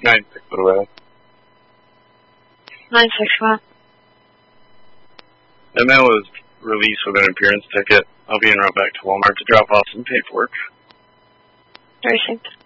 9-6 for the way. 9-6 what? That man was released with an appearance ticket. I'll be en route back to Walmart to drop off some paperwork. Received.